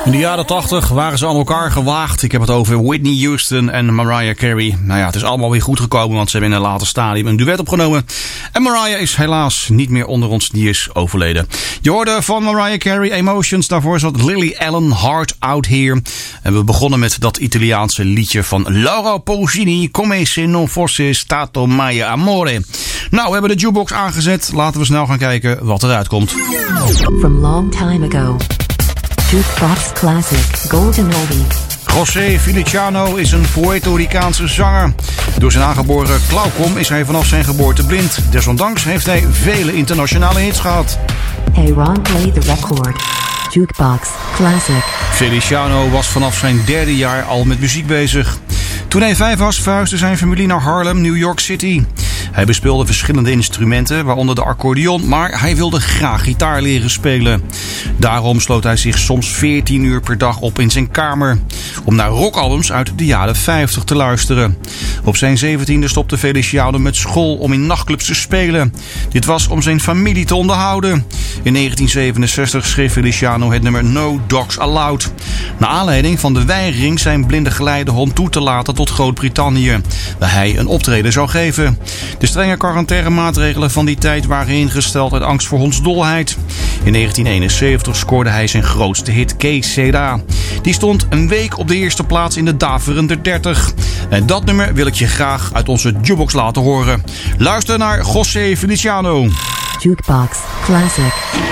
In de jaren 80 waren ze aan elkaar gewaagd. Ik heb het over Whitney Houston en Mariah Carey. Nou ja, het is allemaal weer goed gekomen, want ze hebben in een later stadium een duet opgenomen. En Mariah is helaas niet meer onder ons, die is overleden. Je hoorde van Mariah Carey Emotions, daarvoor zat Lily Allen, Heart Out Here. En we begonnen met dat Italiaanse liedje van Laura Pausini, Come se non fosse stato mai amore. Nou, we hebben de jukebox aangezet. Laten we snel gaan kijken wat eruit komt. From long time ago. Jukebox Classic Golden Oldie. José Feliciano is een Puerto Ricaanse zanger. Door zijn aangeboren glaucom is hij vanaf zijn geboorte blind. Desondanks heeft hij vele internationale hits gehad. Hey Ron, play the record. Jukebox Classic. Feliciano was vanaf zijn 3e jaar al met muziek bezig. Toen hij 5 was, verhuisde zijn familie naar Harlem, New York City. Hij bespeelde verschillende instrumenten, waaronder de accordeon, maar hij wilde graag gitaar leren spelen. Daarom sloot hij zich soms 14 uur per dag op in zijn kamer, om naar rockalbums uit de jaren 50 te luisteren. Op zijn 17e stopte Feliciano met school om in nachtclubs te spelen. Dit was om zijn familie te onderhouden. In 1967 schreef Feliciano het nummer No Dogs Allowed, naar aanleiding van de weigering zijn blinde geleidehond toe te laten tot Groot-Brittannië, waar hij een optreden zou geven. De strenge quarantainemaatregelen van die tijd waren ingesteld uit angst voor hondsdolheid. In 1971 scoorde hij zijn grootste hit Que Sera. Die stond een week op de eerste plaats in de daverende 30. En dat nummer wil ik je graag uit onze jukebox laten horen. Luister naar José Feliciano. Jukebox Classic.